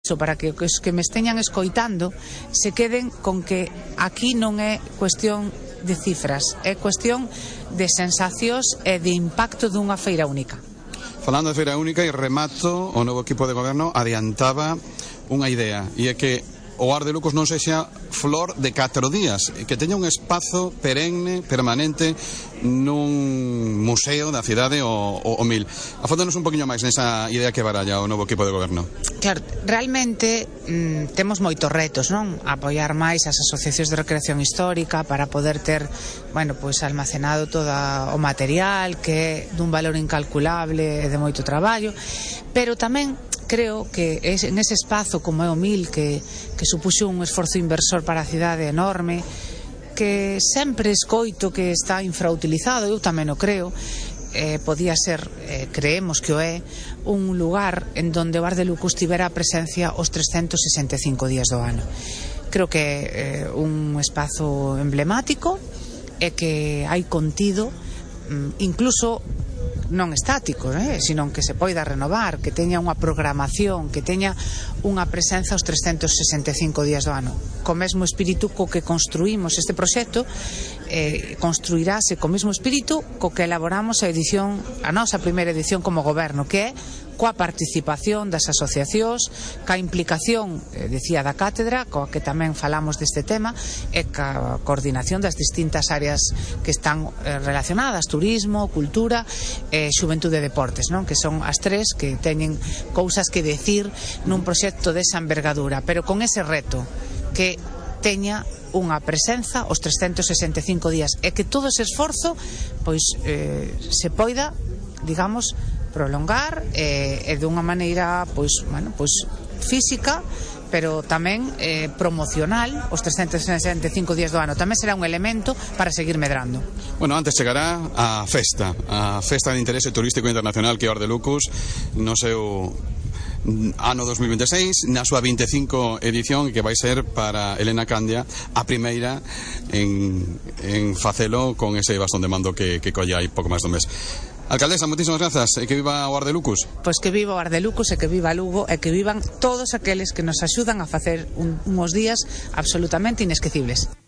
aprovecho para que os que me esteñan escoitando se queden con que aquí non é cuestión de cifras, é cuestión de sensacións e de impacto dunha feira única. Falando de feira única, e remato, o novo equipo de goberno adiantaba unha idea, e é que o Ar de Lucos non sexa flor de 4 días, que teña un espazo perenne, permanente, nun museo da cidade o Mil. Afóntanos un poquinho máis nesa idea que baralla o novo equipo de goberno. Claro, realmente temos moitos retos, non? Apoiar máis as asociacións de recreación histórica para poder ter, bueno, pois almacenado todo o material que é dun valor incalculable e de moito traballo, pero tamén creo que en ese espazo como é o Mil, que supuxo un esforzo inversor para a cidade enorme, que sempre escoito que está infrautilizado, eu tamén o creo, podía ser, creemos que o é, un lugar en donde o Ar de Lucos tivera a presencia os 365 días do ano. Creo que é un espazo emblemático e que hai contido, incluso non estáticos, sino que se poida renovar, que teña unha programación, que teña unha presenza os 365 días do ano. Co mesmo espírito co que construímos este proxecto, construirase co mesmo espírito co que elaboramos a nosa primeira edición como goberno, que é coa participación das asociacións, ca implicación, decía, da cátedra, coa que tamén falamos deste tema, e ca coordinación das distintas áreas que están relacionadas, turismo, cultura, xuventude e deportes, non? Que son as tres que teñen cousas que decir nun proxecto desa envergadura, pero con ese reto que teña unha presenza os 365 días e que todo ese esforzo pois se poida, digamos, prolongar e dunha maneira pois, bueno, pois física, pero tamén promocional os 365 días do ano. Tamén será un elemento para seguir medrando. Bueno, antes chegará a festa de interese turístico internacional que é o Ar de Lucos no seu ano 2026, na súa 25 edición, que vai ser para Elena Candia a primeira en facelo con ese bastón de mando que colle aí pouco máis dun mes. Alcaldesa, moitísimas grazas, e que viva o Ar de Lucos. Pois que viva o Ar de Lucos e que viva Lugo e que vivan todos aqueles que nos axudan a facer uns días absolutamente inesquecibles.